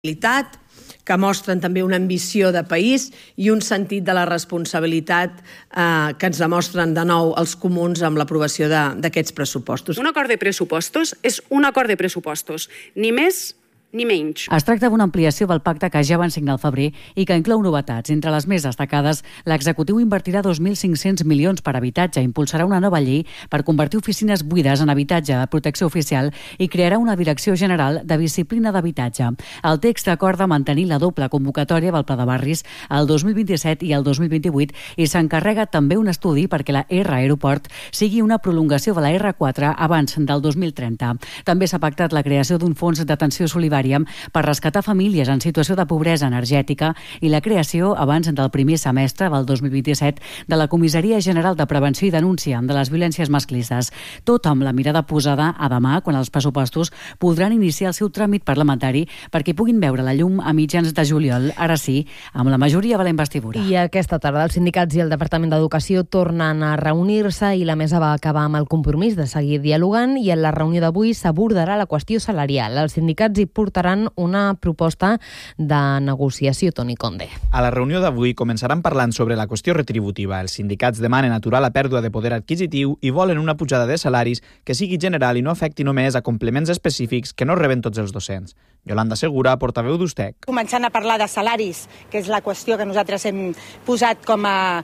que mostren també una ambició de país i un sentit de la responsabilitat que ens demostren de nou els comuns amb l'aprovació d'aquests pressupostos. Un acord de pressupostos és un acord de pressupostos, ni més ni menys. Es tracta d'una ampliació del pacte que ja van signar al febrer i que inclou novetats. Entre les més destacades, l'executiu invertirà 2.500 milions per habitatge, impulsarà una nova llei per convertir oficines buides en habitatge de protecció oficial i crearà una direcció general de disciplina d'habitatge. El text acorda mantenir la doble convocatòria del Pla de Barris el 2027 i el 2028 i s'encarrega també un estudi perquè la R Aeroport sigui una prolongació de la R4 abans del 2030. També s'ha pactat la creació d'un fons d'atenció solidària per rescatar famílies en situació de pobresa energètica i la creació, abans del primer semestre del 2027, de la Comissaria General de Prevenció i Denúncia de les Violències Masclistes. Tot amb la mirada posada a demà, quan els pressupostos podran iniciar el seu tràmit parlamentari perquè puguin veure la llum a mitjans de juliol, ara sí, amb la majoria de la investidura. I aquesta tarda els sindicats i el Departament d'Educació tornen a reunir-se i la mesa va acabar amb el compromís de seguir dialogant i en la reunió d'avui s'abordarà la qüestió salarial. Els sindicats hi portaran una proposta de negociació, Toni Conde. A la reunió d'avui començaran parlant sobre la qüestió retributiva. Els sindicats demanen aturar la pèrdua de poder adquisitiu i volen una pujada de salaris que sigui general i no afecti només a complements específics que no reben tots els docents. Yolanda Segura, portaveu d'USTEC. Començant a parlar de salaris, que és la qüestió que nosaltres hem posat com a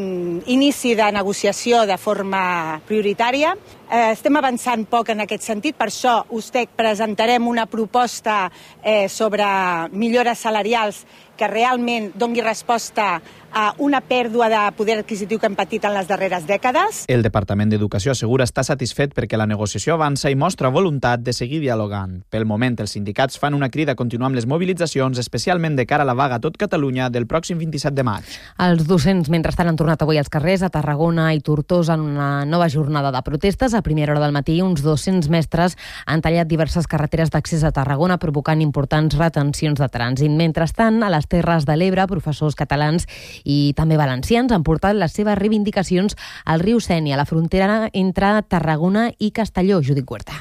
inici de negociació de forma prioritària. Estem avançant poc en aquest sentit, per això USTEC presentarem una proposta sobre millores salarials que realment doni resposta a una pèrdua de poder adquisitiu que hem patit en les darreres dècades. El Departament d'Educació assegura estar satisfet perquè la negociació avança i mostra voluntat de seguir dialogant. Pel moment, els sindicats fan una crida a continuar amb les mobilitzacions, especialment de cara a la vaga a tot Catalunya del pròxim 27 de maig. Els docents, mentrestant, han tornat avui als carrers a Tarragona i Tortosa en una nova jornada de protestes. A primera hora del matí, uns 200 mestres han tallat diverses carreteres d'accés a Tarragona, provocant importants retencions de trànsit. Mentrestant, a les Terres de l'Ebre, professors catalans i també valencians han portat les seves reivindicacions al riu Sénia, a la frontera entre Tarragona i Castelló. Judit Huerta.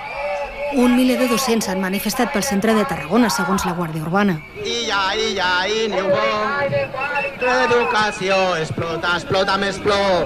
Un miler de docents s'han manifestat pel centre de Tarragona, segons la Guàrdia Urbana. L'educació explota, explota més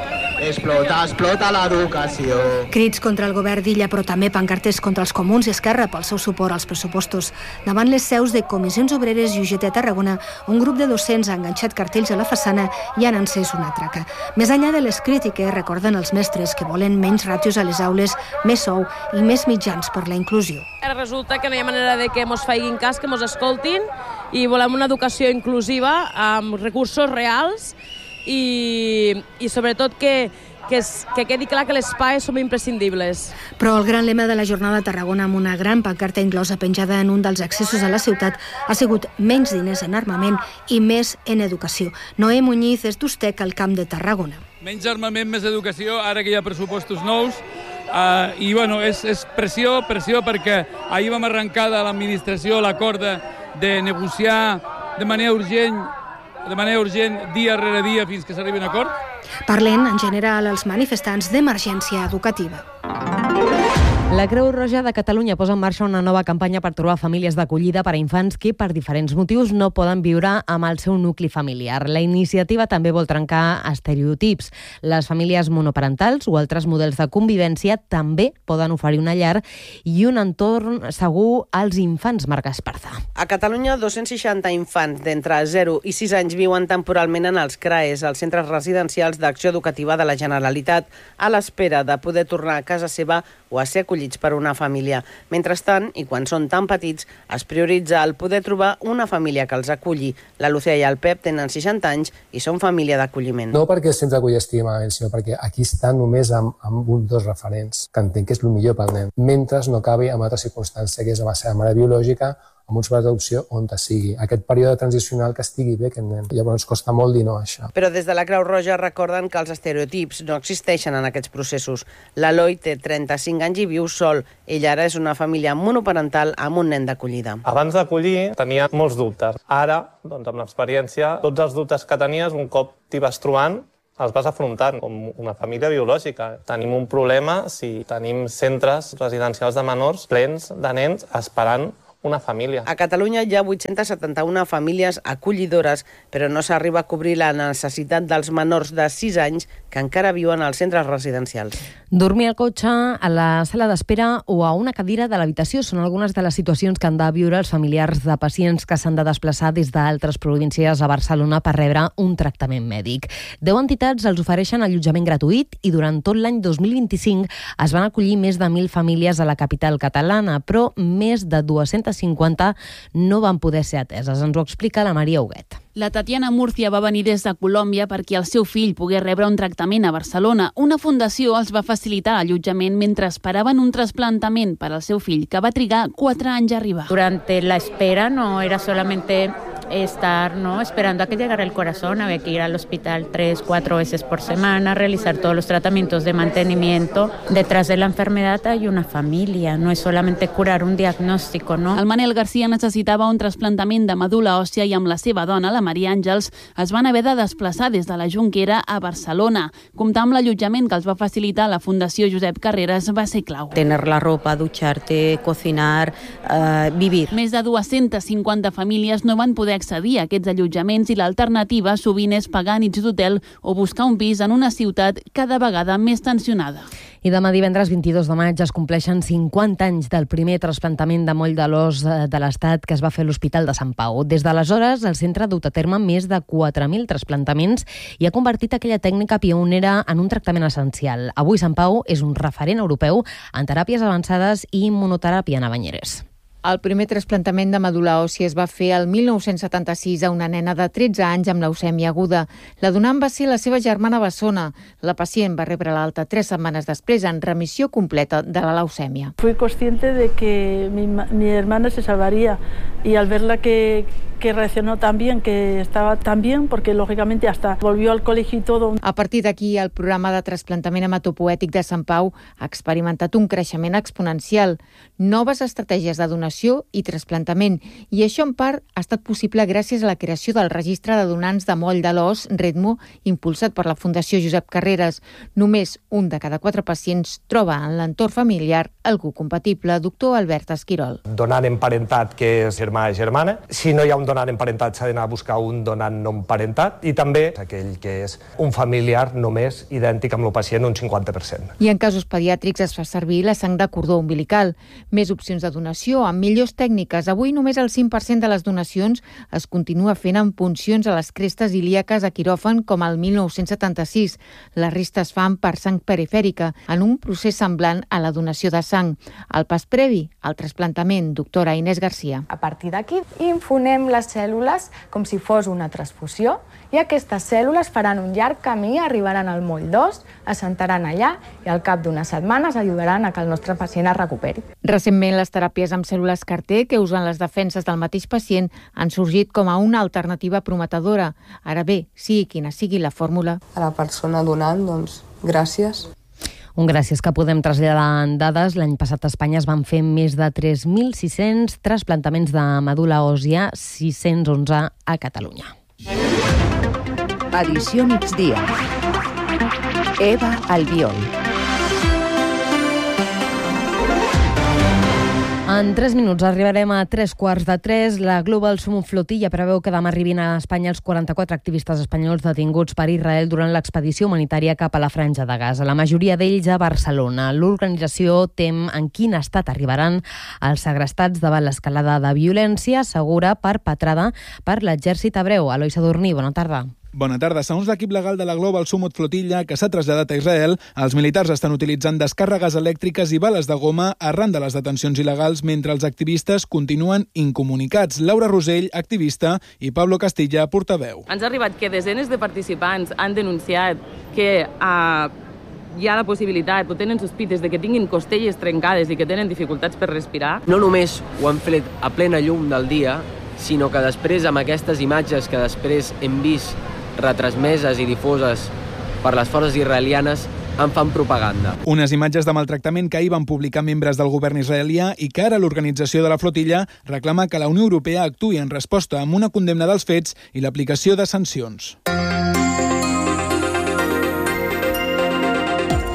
explota l'educació. Crits contra el govern d'Illa, però també pancartes contra els comuns i Esquerra pel seu suport als pressupostos. Davant les seus de Comissions Obreres i UGT a Tarragona, un grup de docents ha enganxat cartells a la façana i han encès una traca. Més enllà de les crítiques, recorden els mestres que volen menys ràtios a les aules, més sou i més mitjans per la inclusió. Resulta que no hi ha manera de que mos facin cas, que mos escoltin, i volem una educació inclusiva amb recursos reals i sobretot que quedi clar que les PAE són imprescindibles. Però el gran lema de la jornada a Tarragona, amb una gran pancarta inclosa penjada en un dels accessos a la ciutat, ha sigut menys diners en armament i més en educació. Noé Muñiz és d'USTEC al Camp de Tarragona. Menys armament, més educació, ara que hi ha pressupostos nous. I bueno, és pressió perquè ahir vam arrencar de l'administració l'acord de negociar de manera urgent dia rere dia fins que s'arribi a un acord. Parlen en general els manifestants d'emergència educativa. La Creu Roja de Catalunya posa en marxa una nova campanya per trobar famílies d'acollida per a infants que, per diferents motius, no poden viure amb el seu nucli familiar. La iniciativa també vol trencar estereotips. Les famílies monoparentals o altres models de convivència també poden oferir una llar i un entorn segur als infants, Marc Esparza. A Catalunya, 260 infants d'entre 0 i 6 anys viuen temporalment en els CRAES, els centres residencials d'acció educativa de la Generalitat, a l'espera de poder tornar a casa seva o a ser acollits per una família. Mentrestant, i quan són tan petits, es prioritza el poder trobar una família que els aculli. La Lucía i el Pep tenen 60 anys i són família d'acolliment. No perquè els centres d'acollida estiguin malament, sinó perquè aquí estan només amb un dos referents, que entenc que és el millor pel nen, mentre no acabi amb altra circumstància, que és la seva mare biològica, amb uns pares d'adopció on sigui. Aquest període transicional que estigui bé aquest nen. Llavors costa molt dir no a això. Però des de la Creu Roja recorden que els estereotips no existeixen en aquests processos. L'Eloi té 35 anys i viu sol. Ella ara és una família monoparental amb un nen d'acollida. Abans d'acollir tenia molts dubtes. Ara, doncs, amb l'experiència, tots els dubtes que tenies, un cop t'hi vas trobant, els vas afrontant com una família biològica. Tenim un problema si tenim centres residencials de menors plens de nens esperant una família. A Catalunya hi ha 871 famílies acollidores, però no s'arriba a cobrir la necessitat dels menors de 6 anys que encara viuen als centres residencials. Dormir al cotxe, a la sala d'espera o a una cadira de l'habitació són algunes de les situacions que han de viure els familiars de pacients que s'han de desplaçar des d'altres províncies a Barcelona per rebre un tractament mèdic. 10 entitats els ofereixen allotjament gratuït i durant tot l'any 2025 es van acollir més de 1.000 famílies a la capital catalana, però més de 250 no van poder ser ateses. Ens ho explica la Maria Huguet. La Tatiana Murcia va venir des de Colòmbia perquè el seu fill pogués rebre un tractament a Barcelona. Una fundació els va facilitar l'allotjament mentre esperaven un trasplantament per al seu fill, que va trigar 4 anys a arribar. Durante la espera no era solamente estar esperando a que llegara el corazón, había que ir al hospital 3-4 veces por semana, realizar todos los tratamientos de mantenimiento. Detrás de la enfermedad hay una familia, no es solamente curar un diagnóstico, ¿no? El Manel García necessitava un trasplantament de medul·la òssia i amb la seva dona, la Maria Àngels, es van haver de desplaçar des de la Jonquera a Barcelona. Comptar amb l'allotjament que els va facilitar la Fundació Josep Carreras va ser clau. Tener la ropa, ducharte, cocinar, vivir. Més de 250 famílies no van poder accedir a aquests allotjaments i l'alternativa sovint és pagar nits d'hotel o buscar un pis en una ciutat cada vegada més tensionada. I demà divendres 22 de maig es compleixen 50 anys del primer trasplantament de moll de l'os de l'Estat que es va fer a l'Hospital de Sant Pau. Des d'aleshores, el centre ha dut a terme més de 4.000 trasplantaments i ha convertit aquella tècnica pionera en un tractament essencial. Avui Sant Pau és un referent europeu en teràpies avançades i immunoteràpia en Abanyeres. El primer trasplantament de medul·la òssia es va fer el 1976 a una nena de 13 anys amb leucèmia aguda. La donant va ser la seva germana bessona. La pacient va rebre l'alta 3 setmanes després en remissió completa de la leucèmia. Fui consciente de que mi hermana se salvaría y al verla que reaccionó tan bien, que estaba tan bien, porque lógicamente hasta volvió al colegio y todo. A partir d'aquí, el programa de trasplantament hematopoètic de Sant Pau ha experimentat un creixement exponencial, noves estratègies de donació i trasplantament, i això en part ha estat possible gràcies a la creació del registre de donants de moll de l'os, REDMO, impulsat per la Fundació Josep Carreras. Només un de cada 4 pacients troba en l'entorn familiar algú compatible. Doctor Albert Esquirol. Donant emparentat, que és germà i germana. Si no hi ha un donant emparentat, s'ha d'anar a buscar un donant no emparentat, i també aquell que és un familiar només idèntic amb el pacient, un 50%. I en casos pediàtrics es fa servir la sang de cordó umbilical. Més opcions de donació, amb millors tècniques. Avui només el 5% de les donacions es continua fent amb puncions a les crestes ilíaques a quiròfan com el 1976. La resta es fan per sang perifèrica, en un procés semblant a la donació de sang. El pas previ al trasplantament, doctora Inés Garcia. A partir d'aquí, infonem les cèl·lules com si fos una transfusió i aquestes cèl·lules faran un llarg camí, arribaran al moll d'os, assentaran allà i al cap d'unes setmanes ajudaran a que el nostre pacient es recuperi. Recentment, les teràpies amb cèl·lules CAR-T que usen les defenses del mateix pacient han sorgit com a una alternativa prometedora. Ara bé, sigui quina sigui la fórmula. A la persona donant, doncs, gràcies. Un gràcies que podem traslladar en dades. L'any passat a Espanya es van fer més de 3.600 trasplantaments de medul·la òssia, 611 a Catalunya. Edició migdia. Eva Albiol. En 3 minuts arribarem a 3:15. La Global Summit Flotilla preveu que demà arribin a Espanya els 44 activistes espanyols detinguts per Israel durant l'expedició humanitària cap a la Franja de Gaza. La majoria d'ells a Barcelona. L'organització tem en quin estat arribaran els segrestats davant l'escalada de violència segura perpetrada per l'exèrcit hebreu. Eloi Sadurní, bona tarda. Bona tarda. Segons l'equip legal de la Global Summit Flotilla, que s'ha traslladat a Israel, els militars estan utilitzant descàrregues elèctriques i bales de goma arran de les detencions il·legals mentre els activistes continuen incomunicats. Laura Rosell, activista, i Pablo Castilla, portaveu. Ens ha arribat que desenes de participants han denunciat que hi ha la possibilitat, o tenen sospites de que tinguin costelles trencades i que tenen dificultats per respirar. No només ho han fet a plena llum del dia, sinó que després, amb aquestes imatges que després hem vist retransmeses i difoses per les forces israelianes, en fan propaganda. Unes imatges de maltractament que ahir van publicar membres del govern israelià i que ara l'organització de la flotilla reclama que la Unió Europea actuï en resposta amb una condemna dels fets i l'aplicació de sancions.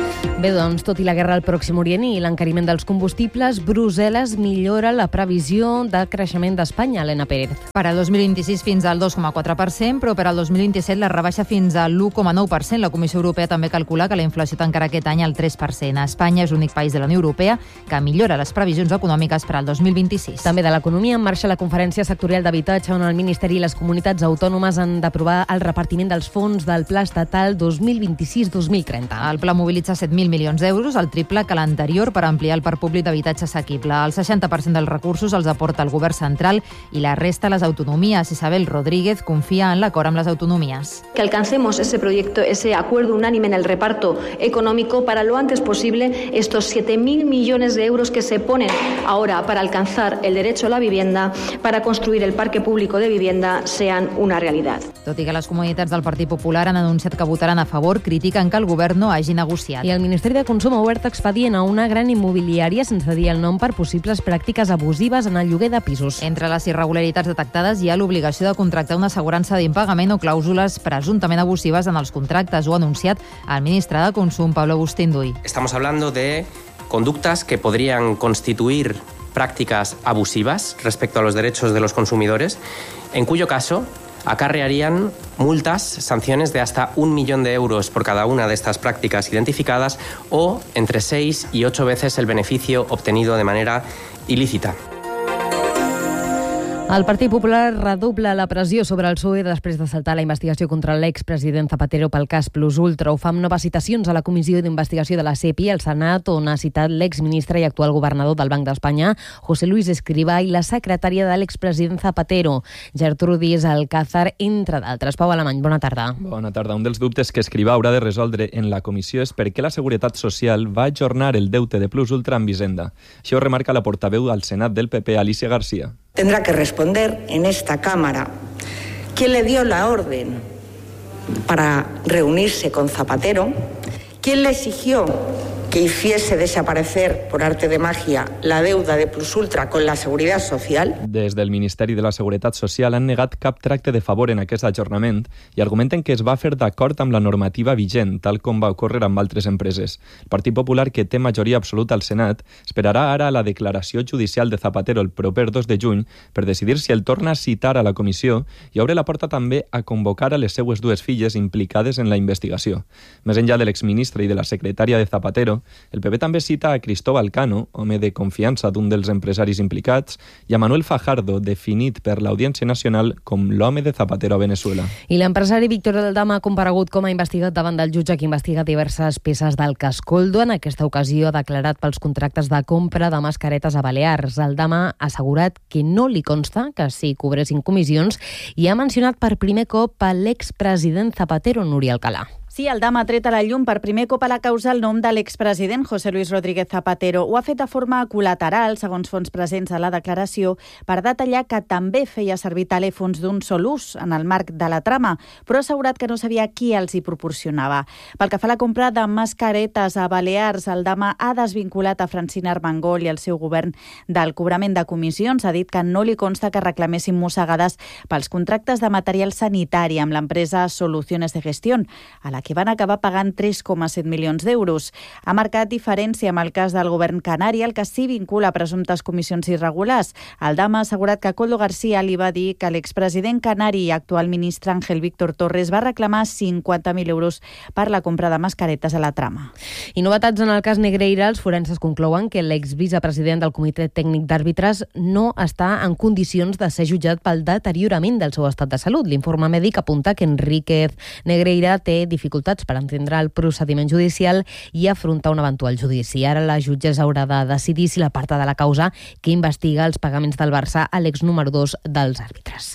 Bé, doncs, tot i la guerra al Pròxim Orient i l'encariment dels combustibles, Brussel·les millora la previsió de creixement d'Espanya. Helena Pérez. Per al 2026 fins al 2,4%, però per al 2027 la rebaixa fins a l'1,9%. La Comissió Europea també calcula que la inflació tancarà aquest any al 3%. Espanya és l'únic país de la Unió Europea que millora les previsions econòmiques per al 2026. També de l'economia en marxa la conferència sectorial d'habitatge, on el Ministeri i les comunitats autònomes han d'aprovar el repartiment dels fons del Pla Estatal 2026-2030. El pla mobilitza 7.000 milions d'euros, el triple que l'anterior, per ampliar el parc públic d'habitatge assequible. El 60% dels recursos els aporta el govern central i la resta les autonomies. Isabel Rodríguez confia en l'acord amb les autonomies. Que alcancemos ese proyecto, ese acuerdo unánime en el reparto económico para lo antes posible, estos 7.000 millones de euros que se ponen ahora para alcanzar el derecho a la vivienda, para construir el parque público de vivienda, sean una realidad. Tot i que les comunitats del Partit Popular han anunciat que votaran a favor, critiquen que el govern no hagi negociat. I el Ministeri de Consum ha obert expedient a una gran immobiliària sense dir el nom per possibles pràctiques abusives en el lloguer de pisos. Entre les irregularitats detectades hi ha l'obligació de contractar una assegurança d'impagament o clàusules presumptament abusives en els contractes, ho ha anunciat el ministre de Consum, Pablo Agustín Duy. Estamos hablando de conductas que podrían constituir prácticas abusivas respecto a los derechos de los consumidores, en cuyo caso acarrearían multas, sanciones de hasta 1 millón de euros por cada una de estas prácticas identificadas o entre 6 y 8 veces el beneficio obtenido de manera ilícita. El Partit Popular redobla la pressió sobre el PSOE després de saltar la investigació contra l'expresident Zapatero pel cas Plus Ultra. Ho fa amb noves citacions a la Comissió d'Investigació de la CEPI al Senat, on ha citat l'exministre i actual governador del Banc d'Espanya, José Luis Escrivá, i la secretària de l'expresident Zapatero, Gertrudis Alcázar, entre d'altres. Pau Alemany, bona tarda. Bona tarda. Un dels dubtes que Escrivá haurà de resoldre en la comissió és per què la Seguretat Social va ajornar el deute de Plus Ultra amb Hisenda. Això ho remarca la portaveu al Senat del PP, Alicia García. Tendrá que responder en esta Cámara quién le dio la orden para reunirse con Zapatero, quién le exigió que hiciese desaparecer por arte de magia la deuda de Plus Ultra con la Seguridad Social. Des del Ministeri de la Seguretat Social han negat cap tracte de favor en aquest ajornament i argumenten que es va fer d'acord amb la normativa vigent, tal com va ocórrer amb altres empreses. El Partit Popular, que té majoria absoluta al Senat, esperarà ara la declaració judicial de Zapatero el proper 2 de juny per decidir si el torna a citar a la comissió i obre la porta també a convocar a les seues dues filles implicades en la investigació. Més enllà de l'exministre i de la secretària de Zapatero, el PP també cita a Cristóbal Cano, home de confiança d'un dels empresaris implicats, i a Manuel Fajardo, definit per l'Audiència Nacional com l'home de Zapatero a Venezuela. I l'empresari Víctor Aldama ha comparegut com a investigat davant del jutge que investiga diverses peces del cas Coldo. En aquesta ocasió ha declarat pels contractes de compra de mascaretes a Balears. Aldama ha assegurat que no li consta que s'hi cobressin comissions i ha mencionat per primer cop a l'expresident Zapatero, Núria Alcalà. Sí, Aldama ha tret a la llum per primer cop a la causa el nom de l'expresident José Luis Rodríguez Zapatero. Ho ha fet de forma col·lateral, segons fons presents a la declaració, per detallar que també feia servir telèfons d'un sol ús en el marc de la trama, però ha assegurat que no sabia qui els hi proporcionava. Pel que fa a la compra de mascaretes a Balears, Aldama ha desvinculat a Francina Armengol i el seu govern del cobrament de comissions. Ha dit que no li consta que reclamessin mossegades pels contractes de material sanitari amb l'empresa Soluciones de Gestión, a la que van acabar pagant 3,7 milions d'euros. Ha marcat diferència amb el cas del govern canari, el que sí vincula a presumptes comissions irregulars. Aldama ha assegurat que Koldo García li va dir que l'expresident canari i actual ministre Ángel Víctor Torres va reclamar 50.000 euros per la compra de mascaretes a la trama. I novetats en el cas Negreira. Els forenses conclouen que l'exvicepresident del Comitè Tècnic d'Àrbitres no està en condicions de ser jutjat pel deteriorament del seu estat de salut. L'informe mèdic apunta que Enríquez Negreira té dificultats per entendre el procediment judicial i afrontar un eventual judici. Ara la jutgessa haurà de decidir si la part de la causa que investiga els pagaments del Barça a l'ex número 2 dels àrbitres.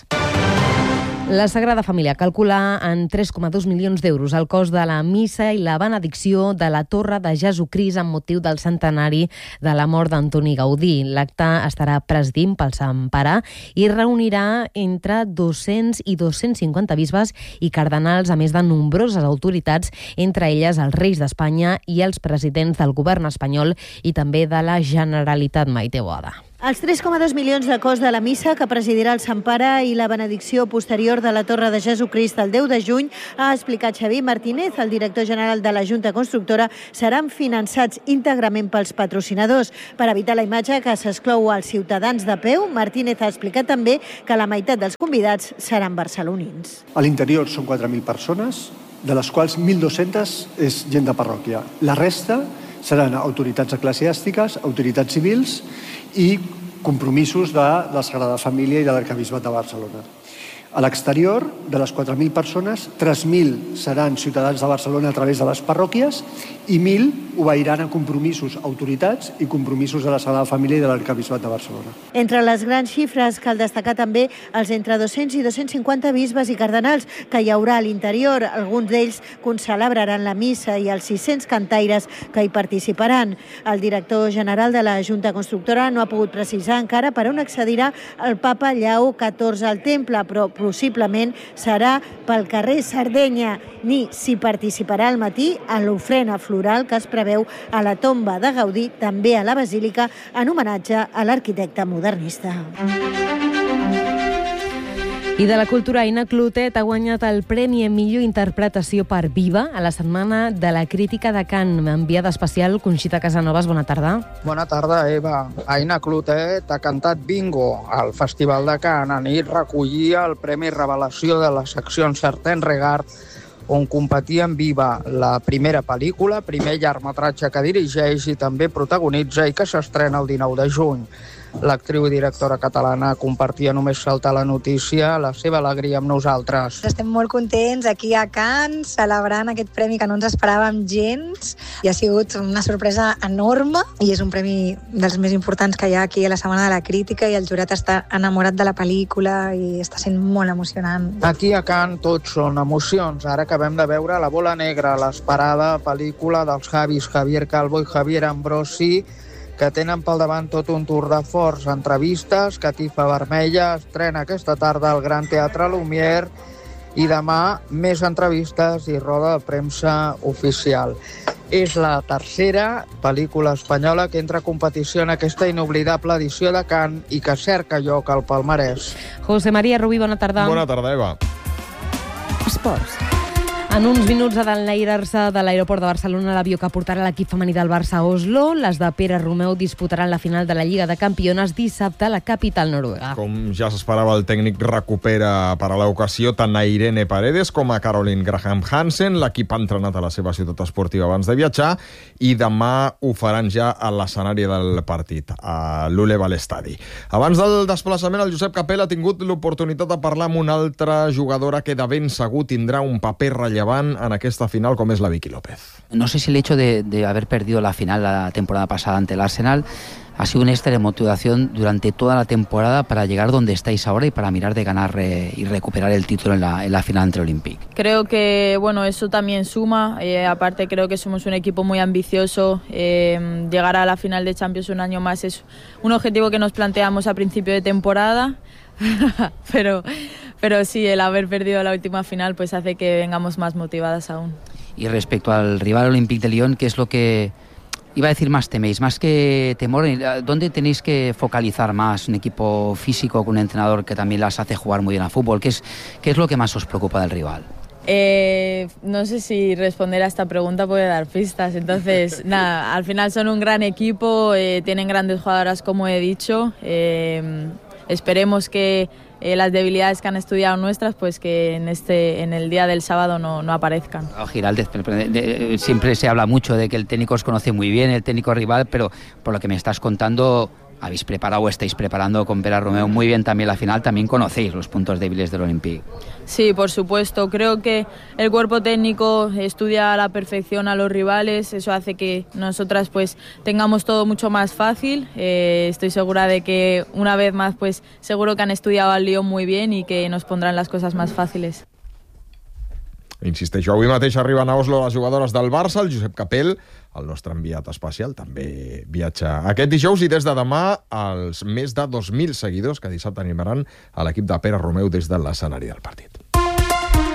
La Sagrada Família calcula en 3,2 milions d'euros el cost de la missa i la benedicció de la Torre de Jesucrist amb motiu del centenari de la mort d'Antoni Gaudí. L'acte estarà presidint pel Sant Pare i reunirà entre 200 i 250 bisbes i cardenals, a més de nombroses autoritats, entre elles els reis d'Espanya i els presidents del govern espanyol i també de la Generalitat. Maite Boada. Els 3,2 milions de cost de la missa que presidirà el Sant Pare i la benedicció posterior de la Torre de Jesucrist el 10 de juny, ha explicat Xavier Martínez, el director general de la Junta Constructora, seran finançats íntegrament pels patrocinadors. Per evitar la imatge que s'exclou als ciutadans de peu, Martínez ha explicat també que la meitat dels convidats seran barcelonins. A l'interior són 4.000 persones, de les quals 1.200 és gent de parròquia. La resta seran autoritats eclesiàstiques, autoritats civils i compromisos de la Sagrada Família i de l'Arquebisbat de Barcelona. A l'exterior, de les 4.000 persones, 3.000 seran ciutadans de Barcelona a través de les parròquies i 1.000 obeiran a compromisos autoritats i compromisos de la Sagrada Família i de l'Arquebisbat de Barcelona. Entre les grans xifres cal destacar també els entre 200 i 250 bisbes i cardenals que hi haurà a l'interior. Alguns d'ells concelebraran la missa i els 600 cantaires que hi participaran. El director general de la Junta Constructora no ha pogut precisar encara per on accedirà el papa Lleó XIV al temple, però possiblement serà pel carrer Sardenya, ni si participarà al matí a l'ofrena floral que es preveu a la tomba de Gaudí, també a la Basílica, en homenatge a l'arquitecte modernista. I de la cultura, Aina Clotet ha guanyat el Premi en millor interpretació per Viva a la Setmana de la Crítica de Cannes. Enviada especial, Conxita Casanovas, bona tarda. Bona tarda, Eva. Aina Clotet ha cantat Bingo al Festival de Cannes. Anit recollia el Premi Revelació de la secció Certain Regard, on competia en Viva, la primera pel·lícula, primer llargmetratge que dirigeix i també protagonitza i que s'estrena el 19 de juny. L'actriu i directora catalana compartia només saltar la notícia la seva alegria amb nosaltres. Estem molt contents aquí a Cannes, celebrant aquest premi que no ens esperàvem gens, i ha sigut una sorpresa enorme, i és un premi dels més importants que hi ha aquí a la Setmana de la Crítica, i el jurat està enamorat de la pel·lícula i està sent molt emocionant. Aquí a Cannes tots són emocions. Ara acabem de veure La bola negra, l'esperada pel·lícula dels Javis, Javier Calvo i Javier Ambrosi, que tenen pel davant tot un tour de forts, entrevistes, Catifa vermella, estrena aquesta tarda al Gran Teatre Lumière i demà més entrevistes i roda de premsa oficial. És la tercera pel·lícula espanyola que entra a competició en aquesta inoblidable edició de Cannes i que cerca lloc al palmarès. José María Rubí, bona tarda. Bona tarda, Eva. Esports. En uns minuts ha d'enlairar-se de l'aeroport de Barcelona l'avió que portarà l'equip femení del Barça a Oslo. Les de Pere Romeu disputaran la final de la Lliga de Campiones dissabte a la capital noruega. Com ja s'esperava, el tècnic recupera per a l'ocasió tant a Irene Paredes com a Caroline Graham Hansen. L'equip ha entrenat a la seva ciutat esportiva abans de viatjar i demà ho faran ja a l'escenari del partit, a l'Uleval Estadi. Abans del desplaçament, el Josep Capell ha tingut l'oportunitat de parlar amb una altra jugadora que de ben segur tindrà un paper rellevant en aquesta final, com és la Vicky López. No sé si el hecho de haber perdido la final la temporada pasada ante el Arsenal ha sido un extra de motivación durante toda la temporada para llegar donde estáis ahora y para mirar de ganar y recuperar el título en la final ante el Olympique. Creo que bueno, eso también suma. Aparte, creo que somos un equipo muy ambicioso. Llegar a la final de Champions un año más es un objetivo que nos planteamos a principio de temporada. Pero sí, el haber perdido la última final pues hace que vengamos más motivadas aún. Y respecto al rival Olympique de Lyon, ¿qué es lo que iba a decir más teméis? Más que temor, ¿dónde tenéis que focalizar más? ¿Un equipo físico con un entrenador que también las hace jugar muy bien a fútbol? ¿Qué es lo que más os preocupa del rival? No sé si responder a esta pregunta puede dar pistas. Entonces, nada, al final son un gran equipo, tienen grandes jugadoras, como he dicho. Esperemos que las debilidades que han estudiado nuestras, pues que en el día del sábado no aparezcan. Giraldez, siempre se habla mucho de que el técnico os conoce muy bien, el técnico rival, pero por lo que me estás contando, habéis preparado o estáis preparando con Pere Romeu muy bien también la final, también conocéis los puntos débiles del Olympique. Sí, por supuesto. Creo que el cuerpo técnico estudia a la perfección a los rivales. Eso hace que nosotras pues tengamos todo mucho más fácil. Estoy segura de que una vez más pues seguro que han estudiado al Lyon muy bien y que nos pondrán las cosas más fáciles. Insisteixo, avui mateix arriben a Oslo les jugadores del Barça. El Josep Capell, el nostre enviat especial, també viatja aquest dijous, i des de demà els més de 2.000 seguidors que dissabte animaran a l'equip de Pere Romeu des de l'escenari del partit.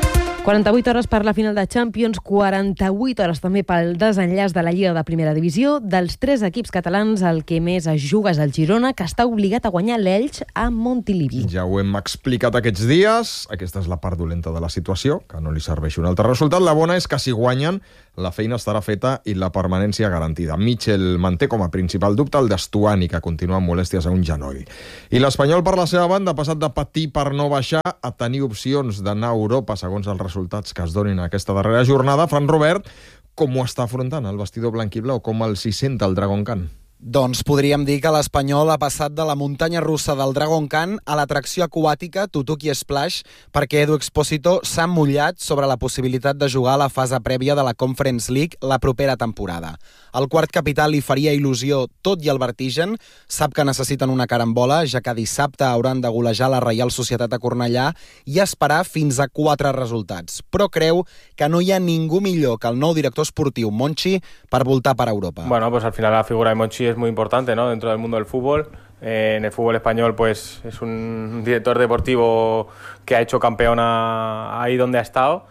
48 hores per la final de Champions, 48 hores també pel desenllaç de la Lliga de Primera Divisió. Dels 3 equips catalans, el que més es juga és el Girona, que està obligat a guanyar l'Elx a Montilivi. Ja ho hem explicat aquests dies. Aquesta és la part dolenta de la situació, que no li serveixi un altre resultat. La bona és que si guanyen, la feina estarà feta i la permanència garantida. Mitchell manté com a principal dubte el d'Estuani, que continua amb molèsties a un genoll. I l'Espanyol, per la seva banda, ha passat de patir per no baixar a tenir opcions d'anar a Europa, segons els resultats que es donin en aquesta darrera jornada. Fran Robert, com ho està afrontant el vestidor blanquiblau? Com el s'hi sent el Dragon Khan? Doncs podríem dir que l'Espanyol ha passat de la muntanya russa del Dragon Khan a l'atracció aquàtica Tutuki Splash, perquè Edu Expósito s'ha mullat sobre la possibilitat de jugar a la fase prèvia de la Conference League la propera temporada. El quart capità li faria il·lusió, tot i el vertigen. Sap que necessiten una carambola, ja que dissabte hauran de golejar la Reial Societat a Cornellà i esperar fins a 4 resultats. Però creu que no hi ha ningú millor que el nou director esportiu, Monchi, per voltar per Europa. Bueno, pues al final la figura de Monchi es muy importante, ¿no?, dentro del mundo del fútbol. En el fútbol español pues es un director deportivo que ha hecho campeón ahí donde ha estado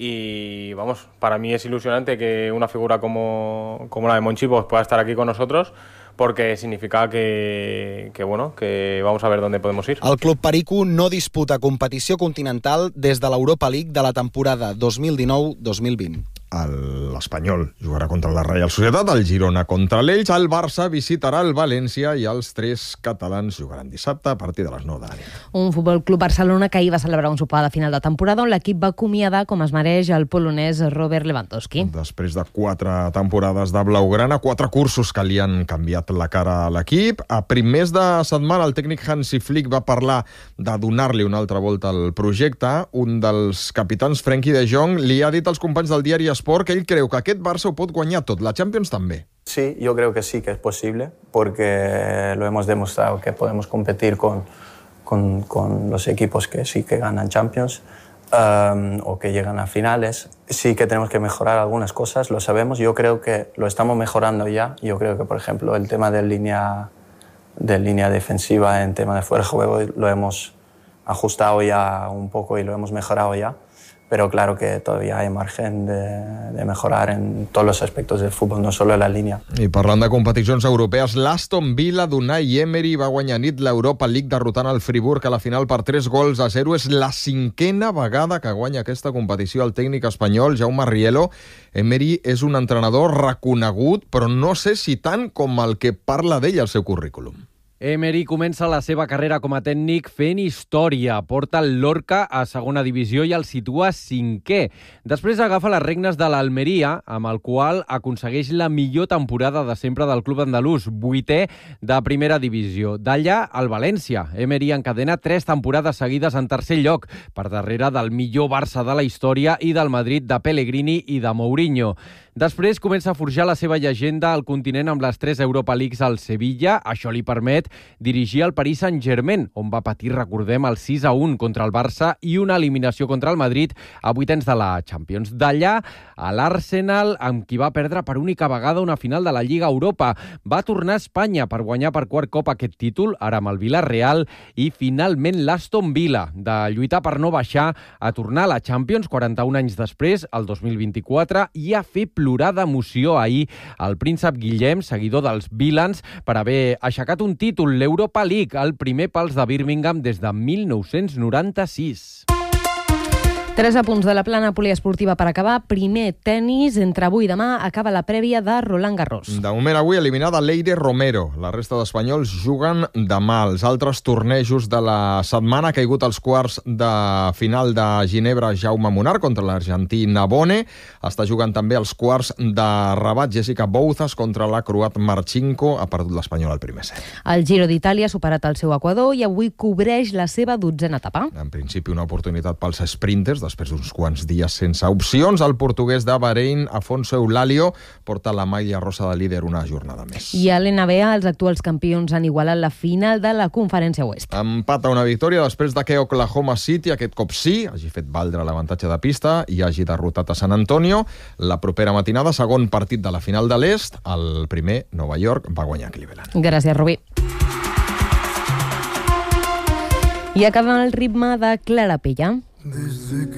y vamos, para mí es ilusionante que una figura como la de Monchi pues pueda estar aquí con nosotros, porque significa que vamos a ver dónde podemos ir. El Club Perico no disputa competició continental des de l'Europa League de la temporada 2019-2020. L'Espanyol jugarà contra la Reial Societat, el Girona contra l'Elx, el Barça visitarà el València i els 3 catalans jugaran dissabte a partir de les 9 de la nit. Un Futbol Club Barcelona que ahir va celebrar un sopar de final de temporada on l'equip va acomiadar com es mereix el polonès Robert Lewandowski. Després de 4 temporades de blaugrana, 4 cursos que li han canviat la cara a l'equip. A primers de setmana el tècnic Hansi Flick va parlar de donar-li una altra volta al projecte. Un dels capitans, Frenkie de Jong, li ha dit als companys del diari Sport que ell creu que aquest Barça ho pot guanyar tot, la Champions també. Sí, yo creo que sí que es posible, porque lo hemos demostrado que podemos competir con los equipos que sí que ganan Champions o que llegan a finales. Sí que tenemos que mejorar algunas cosas, lo sabemos, yo creo que lo estamos mejorando ya. Yo creo que, por ejemplo, el tema de línea defensiva, en tema de fuera de juego, lo hemos ajustado ya un poco y lo hemos mejorado ya. Pero claro que todavía hay margen de mejorar en todos los aspectos del fútbol, no solo en la línia. I parlant de competicions europees, l'Aston Villa d'Unai Emery va guanyar nit l'Europa League derrotant el Friburg a la final per 3-0. És la 5a vegada que guanya aquesta competició el tècnic espanyol, Jaume Rielo. Emery és un entrenador reconegut, però no sé si tant com el que parla d'ell al seu currículum. Emery comença la seva carrera com a tècnic fent història. Porta el Lorca a segona divisió i el situa 5è. Després agafa les regnes de l'Almeria, amb el qual aconsegueix la millor temporada de sempre del club andalús, 8è de primera divisió. D'allà, al València. Emery encadena 3 temporades seguides en tercer lloc, per darrere del millor Barça de la història i del Madrid de Pellegrini i de Mourinho. Després comença a forjar la seva llegenda al continent amb les 3 Europa Leagues al Sevilla. Això li permet dirigir el Paris Saint-Germain, on va patir, recordem, el 6-1 contra el Barça i una eliminació contra el Madrid a 8ens de la Champions. D'allà, a l'Arsenal, amb qui va perdre per única vegada una final de la Lliga Europa. Va tornar a Espanya per guanyar per quart cop aquest títol, ara amb el Villarreal, i finalment l'Aston Villa, de lluitar per no baixar, a tornar a la Champions 41 anys després, el 2024, i a fer plorar d'emoció ahir el príncep Guillem, seguidor dels Villans, per haver aixecat un títol, l'Europa League, el primer pels de Birmingham des de 1996. 3 apunts de la plana poliesportiva per acabar. Primer, tenis. Entre avui i demà acaba la prèvia de Roland Garros. De moment avui eliminada Leire Romero. La resta d'espanyols juguen demà. Els altres tornejos de la setmana ha caigut als quarts de final de Ginebra Jaume Munar contra l'argentí Nabone. Està jugant també als quarts de Rabat Jessica Bouzas contra la croat Marchenko. Ha perdut l'espanyol al primer set. El Giro d'Itàlia ha superat el seu Equador i avui cobreix la seva 12a etapa. En principi una oportunitat pels sprinters després d'uns quants dies sense opcions. El portuguès de Bahrein, Afonso Eulalio, porta la malla rosa de líder una jornada més. I a l'NBA, els actuals campions han igualat la final de la Conferència Oest. Empat a una victòria després de que Oklahoma City, aquest cop sí, hagi fet valdre l'avantatge de pista i hagi derrotat a San Antonio. La propera matinada, segon partit de la final de l'Est, el primer, Nova York, va guanyar Cleveland. Gràcies, Rubí. I acaba el ritme de Clara Pella.